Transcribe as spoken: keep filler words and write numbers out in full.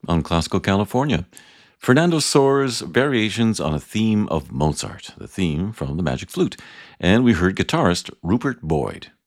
on Classical California. Fernando Soares variations on a theme of Mozart, the theme from the Magic Flute, and we heard guitarist Rupert Boyd.